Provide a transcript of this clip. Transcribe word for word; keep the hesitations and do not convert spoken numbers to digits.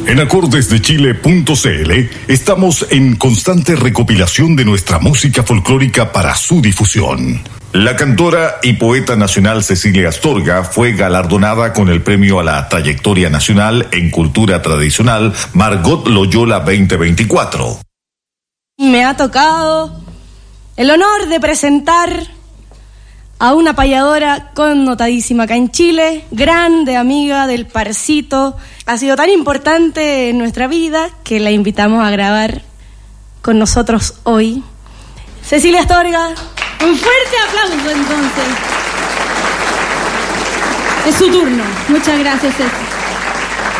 En acordes de chile punto c l estamos en constante recopilación de nuestra música folclórica para su difusión. La cantora y poeta nacional Cecilia Astorga fue galardonada con el premio a la trayectoria nacional en cultura tradicional Margot Loyola veinte veinticuatro. Me ha tocado el honor de presentar a una payadora connotadísima acá en Chile, grande amiga del Parcito. Ha sido tan importante en nuestra vida que la invitamos a grabar con nosotros hoy. Cecilia Astorga. Un fuerte aplauso entonces. Es su turno. Muchas gracias, Cecilia.